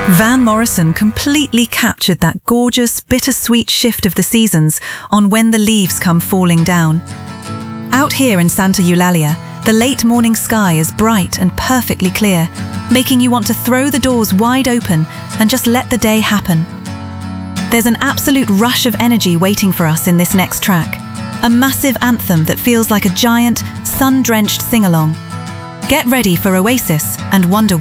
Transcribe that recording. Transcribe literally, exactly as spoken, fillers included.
Van Morrison completely captured that gorgeous, bittersweet shift of the seasons on When the Leaves Come Falling Down. Out here in Santa Eulalia, the late morning sky is bright and perfectly clear, making you want to throw the doors wide open and just let the day happen. There's an absolute rush of energy waiting for us in this next track, a massive anthem that feels like a giant, sun-drenched sing-along. Get ready for Oasis and Wonderwall.